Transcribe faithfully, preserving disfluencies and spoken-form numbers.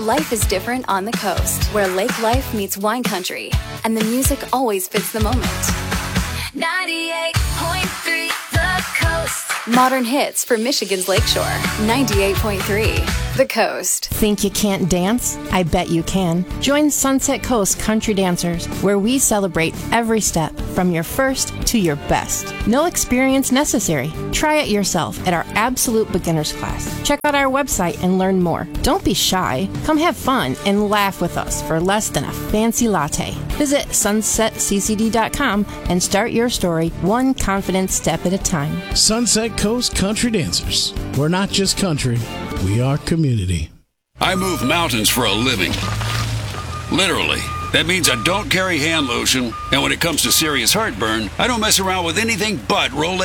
Life is different on the coast, where lake life meets wine country, and the music always fits the moment. ninety-eight point three The Coast. Modern hits for Michigan's Lakeshore. ninety-eight point three The Coast. Think you can't dance? I bet you can. Join Sunset Coast Country Dancers, where we celebrate every step from your first to your best. No experience necessary. Try it yourself at our Absolute Beginners class. Check out our website and learn more. Don't be shy. Come have fun and laugh with us for less than a fancy latte. Visit sunset c c d dot com and start your story one confident step at a time. Sunset Coast Country Dancers. We're not just country, we are community. I move mountains for a living. Literally. That means I don't carry hand lotion, and when it comes to serious heartburn, I don't mess around with anything but Rolaic